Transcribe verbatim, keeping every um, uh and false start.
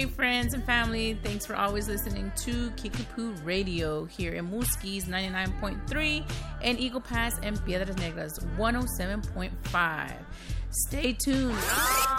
friends and family. Thanks for always listening to Kickapoo Radio here in Muskie's ninety-nine point three and Eagle Pass and Piedras Negras one oh seven point five. Stay tuned.